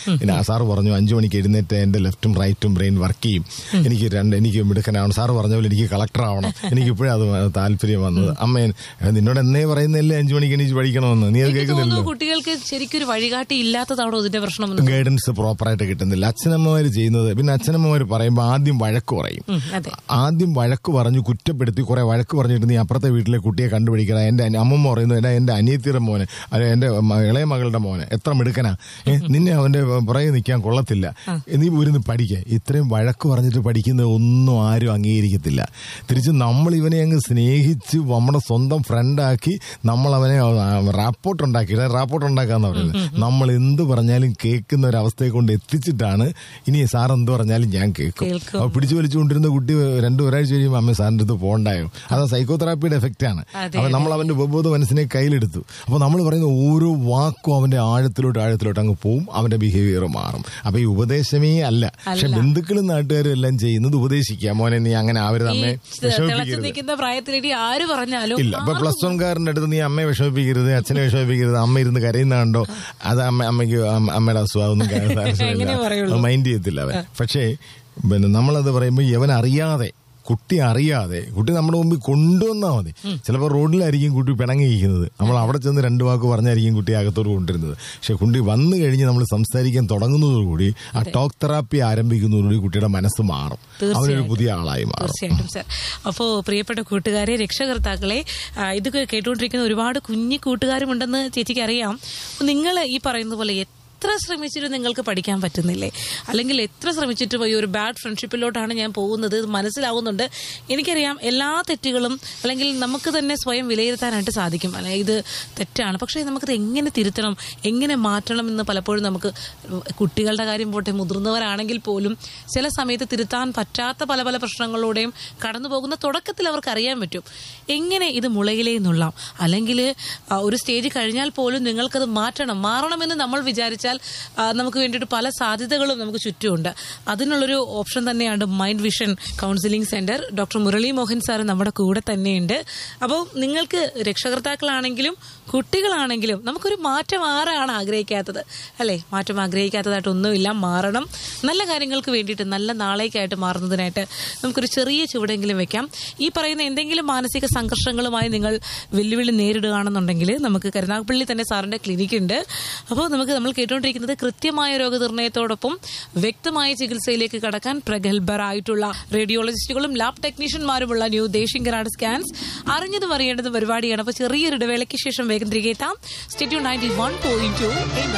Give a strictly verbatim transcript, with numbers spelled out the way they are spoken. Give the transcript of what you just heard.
പിന്നെ സാറ് പറഞ്ഞു അഞ്ചു മണിക്ക് എഴുന്നേറ്റ് എന്റെ ലെഫ്റ്റും റൈറ്റും ബ്രെയിൻ വർക്ക് ചെയ്യും, എനിക്ക് രണ്ട് എനിക്ക് മിടുക്കനാവണം, സാറ് പറഞ്ഞ പോലെ എനിക്ക് കളക്ടർ ആവണം, എനിക്ക് ഇപ്പോഴും അത് താല്പര്യം വന്നത്. അമ്മ നിന്നോട് എന്നേ പറയുന്നില്ലേ അഞ്ചു മണിക്ക് എണീച്ച് പഠിക്കണമെന്ന്, നീ അത് കേൾക്കുന്നില്ല. കുട്ടികൾക്ക് ശരിക്കും ഒരു വഴികാട്ടി ഇല്ലാത്തതാണോ ഇതിന്റെ പ്രശ്നം? ഗൈഡൻസ് പ്രോപ്പറായിട്ട് കിട്ടുന്നില്ല. അച്ഛനമ്മമാര് ചെയ്യുന്നത്, പിന്നെ അച്ഛനമ്മമാര് പറയുമ്പോൾ ആദ്യം വഴക്ക് പറയും, ആദ്യം വഴക്ക് പറഞ്ഞു കുറ്റപ്പെടുത്തി കുറെ വഴക്ക് പറഞ്ഞിട്ട് നീ അപ്പുറത്തെ വീട്ടിലെ കുട്ടിയെ കണ്ടുപിടിക്കണം. എന്റെ അമ്മമ്മ പറയുന്നത് എടാ എന്റെ അനിയത്തിയുടെ മോനെ അല്ലെ എന്റെ ഇളയ മകളുടെ മോനെ എത്ര മിടുക്കനാ, നിന്നെ അവന്റെ പുറകെ നിൽക്കാൻ കൊള്ളത്തില്ല, നീ പോരുന്ന് പഠിക്കുക. ഇത്രയും വഴക്ക് പറഞ്ഞിട്ട് പഠിക്കുന്നത് ഒന്നും ആരും അംഗീകരിക്കത്തില്ല. തിരിച്ച് നമ്മൾ ഇവനെ അങ്ങ് സ്നേഹിച്ച് നമ്മുടെ സ്വന്തം ഫ്രണ്ടാക്കി നമ്മൾ അവനെ റാപ്പോർട്ട് ഉണ്ടാക്കി റാപ്പോർട്ട് ഉണ്ടാക്കാന്ന് പറയുന്നത്. നമ്മൾ എന്ത് പറഞ്ഞാലും കേൾക്കുന്ന ഒരവസ്ഥയെ കൊണ്ട് എത്തിച്ചിട്ടാണ് ഇനി സാർ എന്ത് പറഞ്ഞാലും ഞാൻ കേൾക്കും. അപ്പൊ പിടിച്ചു വലിച്ചുകൊണ്ടിരുന്ന കുട്ടി രണ്ടു ഒരാഴ്ച കഴിയുമ്പോൾ അമ്മ സാറിന്റെ അടുത്ത് പോകണ്ടായോ. അത് സൈക്കോതെറാപ്പിയുടെ എഫക്റ്റ് ആണ്. അപ്പൊ നമ്മൾ അവന്റെ ഉപബോധ മനസ്സിനെ കയ്യിലെടുത്തു. അപ്പൊ നമ്മൾ പറയുന്ന ഓരോ വാക്കും അവന്റെ ആഴത്തിലോട്ട് ആഴത്തിലോട്ട് അങ്ങ് പോവും, അവന്റെ ബിഹേവിയർ മാറും. അപ്പൊ ഈ ഉപദേശമേ അല്ല, പക്ഷെ ബന്ധുക്കളും നാട്ടുകാരും എല്ലാം ചെയ്യുന്നത് ഉപദേശിക്കുക, മോനെ നീ അങ്ങനെ ആവരുത്, അമ്മയെ വിഷമിപ്പിക്കരുത് പ്രായത്തിലേക്ക് ആര് പറഞ്ഞാലും ഇല്ല. ഇപ്പൊ പ്ലസ് വൺ കാരന്റെ അടുത്ത് നീ അമ്മയെ വിഷമിപ്പിക്കരുത്, അച്ഛനെ വിഷമിപ്പിക്കരുത്, അമ്മ ഇരുന്ന് കരയുന്ന കണ്ടോ, അത് അമ്മ അമ്മയ്ക്ക് അമ്മയുടെ അസുഖമൊന്നും മൈൻഡ് ചെയ്യത്തില്ല അവൻ. പക്ഷേ പിന്നെ നമ്മളത് പറയുമ്പോൾ ഇവൻ അറിയാതെ, കുട്ടി അറിയാതെ, കുട്ടി നമ്മുടെ മുമ്പിൽ കൊണ്ടുവന്നാൽ മതി. ചിലപ്പോൾ റോഡിലായിരിക്കും കുട്ടി പിണങ്ങിയിരിക്കുന്നത്, നമ്മൾ അവിടെ ചെന്ന് രണ്ടു വാക്ക് പറഞ്ഞായിരിക്കും കുട്ടി അകത്തോട് കൊണ്ടുവരുന്നത്. പക്ഷെ കുട്ടി വന്നു കഴിഞ്ഞ് നമ്മൾ സംസാരിക്കാൻ തുടങ്ങുന്നതോടുകൂടി, ആ ടോക്ക് തെറാപ്പി ആരംഭിക്കുന്നതോടുകൂടി കുട്ടിയുടെ മനസ്സ് മാറും, അവനൊരു പുതിയ ആളായി മാറും. തീർച്ചയായിട്ടും സാർ. അപ്പോൾ പ്രിയപ്പെട്ട കൂട്ടുകാരെ, രക്ഷകർത്താക്കളെ, ഇത് കേട്ടുകൊണ്ടിരിക്കുന്ന ഒരുപാട് കുഞ്ഞു കൂട്ടുകാരുമുണ്ടെന്ന് ചേച്ചിക്ക് അറിയാം. നിങ്ങൾ ഈ പറയുന്ന പോലെ എത്ര ശ്രമിച്ചിട്ട് നിങ്ങൾക്ക് പഠിക്കാൻ പറ്റുന്നില്ലേ, അല്ലെങ്കിൽ എത്ര ശ്രമിച്ചിട്ട് പോയി ഒരു ബാഡ് ഫ്രണ്ട്ഷിപ്പിലോട്ടാണ് ഞാൻ പോകുന്നത്, മനസ്സിലാവുന്നുണ്ട്. എനിക്കറിയാം എല്ലാ തെറ്റുകളും, അല്ലെങ്കിൽ നമുക്ക് തന്നെ സ്വയം വിലയിരുത്താനായിട്ട് സാധിക്കും, അല്ലെങ്കിൽ ഇത് തെറ്റാണ്, പക്ഷേ നമുക്കത് എങ്ങനെ തിരുത്തണം, എങ്ങനെ മാറ്റണം എന്ന് പലപ്പോഴും നമുക്ക്, കുട്ടികളുടെ കാര്യം പോട്ടെ, മുതിർന്നവരാണെങ്കിൽ പോലും ചില സമയത്ത് തിരുത്താൻ പറ്റാത്ത പല പല പ്രശ്നങ്ങളിലൂടെയും കടന്നു പോകുന്ന തുടക്കത്തിൽ അവർക്ക് അറിയാൻ പറ്റും എങ്ങനെ ഇത് മുളയിലേ നിന്നുള്ളാം, അല്ലെങ്കിൽ ഒരു സ്റ്റേജ് കഴിഞ്ഞാൽ പോലും നിങ്ങൾക്കത് മാറ്റണം, മാറണമെന്ന് നമ്മൾ വിചാരിച്ചാൽ നമുക്ക് വേണ്ടിയിട്ട് പല സാധ്യതകളും നമുക്ക് ചുറ്റുമുണ്ട്. അതിനുള്ളൊരു ഓപ്ഷൻ തന്നെയാണ് mind vision counselling centre. Doctor Murali Mohan sir നമ്മുടെ കൂടെ തന്നെയുണ്ട്. അപ്പോൾ നിങ്ങൾക്ക് രക്ഷകർത്താക്കളാണെങ്കിലും കുട്ടികളാണെങ്കിലും നമുക്കൊരു മാറ്റം ആരാണ് ആഗ്രഹിക്കാത്തത്, അല്ലേ? മാറ്റം ആഗ്രഹിക്കാത്തതായിട്ടൊന്നുമില്ല. മാറണം, നല്ല കാര്യങ്ങൾക്ക് വേണ്ടിയിട്ട്, നല്ല നാളേക്കായിട്ട് മാറുന്നതിനായിട്ട് നമുക്കൊരു ചെറിയ ചുവടെങ്കിലും വെക്കാം. ഈ പറയുന്ന എന്തെങ്കിലും മാനസിക സംഘർഷങ്ങളുമായി നിങ്ങൾ വെല്ലുവിളി നേരിടുകയാണെന്നുണ്ടെങ്കിൽ നമുക്ക് കരുനാഗപ്പള്ളി തന്നെ സാറിന്റെ ക്ലിനിക്ക് ഉണ്ട്. അപ്പോൾ നമുക്ക് നമ്മൾ കേട്ടുകൊണ്ടിരിക്കുന്നത് കൃത്യമായ രോഗനിർണയത്തോടൊപ്പം വ്യക്തമായ ചികിത്സയിലേക്ക് കടക്കാൻ പ്രഗത്ഭരായിട്ടുള്ള റേഡിയോളജിസ്റ്റുകളും ലാബ് ടെക്നീഷ്യന്മാരുമുള്ള ന്യൂ ദേശിംഗറാഡ് സ്കാൻസ് അറിഞ്ഞതും അറിയേണ്ടതും പരിപാടിയാണ്. അപ്പോൾ ചെറിയൊരു ഇടവേളയ്ക്ക് ശേഷം വേഗം തിരികെ എത്താം. സ്റ്റേറ്റ്യൂൺ നയൻറ്റി വൺ പോയിന്റ് ടു